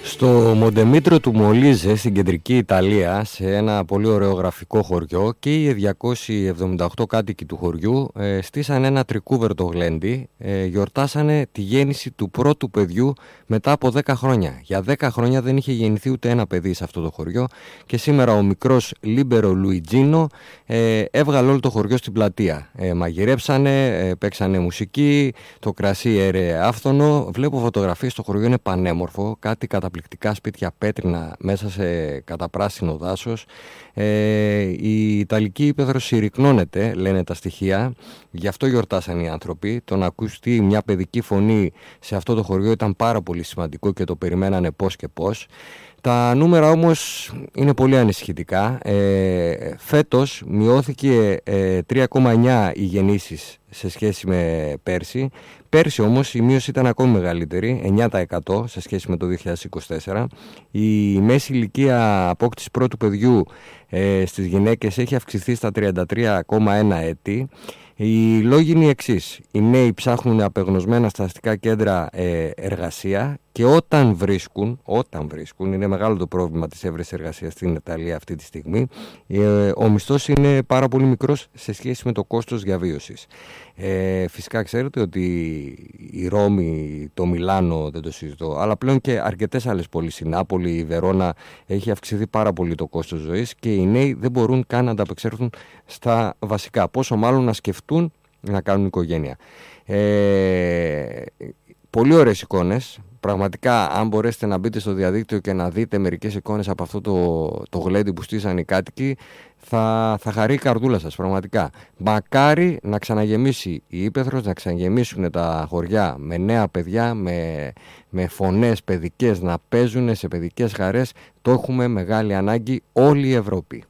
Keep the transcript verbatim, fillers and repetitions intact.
Στο Μοντεμίτρο του Μολίζε, στην κεντρική Ιταλία, σε ένα πολύ ωραίο γραφικό χωριό, και οι διακόσιοι εβδομήντα οκτώ κάτοικοι του χωριού ε, στήσαν ένα τρικούβερτο γλέντι, ε, γιορτάσανε τη γέννηση του πρώτου παιδιού μετά από δέκα χρόνια. Για δέκα χρόνια δεν είχε γεννηθεί ούτε ένα παιδί σε αυτό το χωριό και σήμερα ο μικρός Λίμπερο Λουιτζίνο ε, έβγαλε όλο το χωριό στην πλατεία. Ε, μαγειρέψανε, ε, παίξανε μουσική, το κρασί έρεε άφθονο. Βλέπω φωτογραφίες, το χωριό είναι πανέμορφο, κάτι καταπληκτικά σπίτια πέτρινα μέσα σε καταπράσινο δάσος. Ε, η Ιταλική ύπαιθρος συρρυκνώνεται, λένε τα στοιχεία, γι' αυτό γιορτάσαν οι άνθρωποι. Το να ακουστεί μια παιδική φωνή σε αυτό το χωριό ήταν πάρα πολύ σημαντικό και το περιμένανε πώς και πώς. Τα νούμερα όμως είναι πολύ ανησυχητικά. Ε, φέτος μειώθηκε ε, τρία κόμμα εννιά οι γεννήσεις σε σχέση με πέρσι. Πέρσι όμως η μείωση ήταν ακόμη μεγαλύτερη, εννιά τοις εκατό σε σχέση με το δύο χιλιάδες είκοσι τέσσερα. Η μέση ηλικία απόκτησης πρώτου παιδιού ε, στις γυναίκες έχει αυξηθεί στα τριάντα τρία κόμμα ένα έτη. Οι λόγοι είναι οι εξής. Οι νέοι ψάχνουν απεγνωσμένα στα αστικά κέντρα ε, εργασία και όταν βρίσκουν, όταν βρίσκουν, είναι μεγάλο το πρόβλημα της έβρεσης εργασίας στην Ιταλία αυτή τη στιγμή, ε, ο μισθός είναι πάρα πολύ μικρός σε σχέση με το κόστος διαβίωσης. Ε, φυσικά ξέρετε ότι η Ρώμη, το Μιλάνο δεν το συζητώ, αλλά πλέον και αρκετές άλλες πόλεις, η Νάπολη, η Βερόνα, έχει αυξηθεί πάρα πολύ το κόστος ζωής και οι νέοι δεν μπορούν καν να ανταπεξέλθουν στα βασικά, πόσο μάλλον να σκεφτούν να κάνουν οικογένεια. Ε, πολύ ωραίες εικόνες. Πραγματικά, αν μπορέσετε να μπείτε στο διαδίκτυο και να δείτε μερικές εικόνες από αυτό το, το γλέντι που στήσαν οι κάτοικοι, θα, θα χαρεί η καρδούλα σας, πραγματικά. Μακάρι να ξαναγεμίσει η ύπαιθρος, να ξαναγεμίσουν τα χωριά με νέα παιδιά, με, με φωνές παιδικές να παίζουν σε παιδικές χαρές. Το έχουμε μεγάλη ανάγκη όλη η Ευρώπη.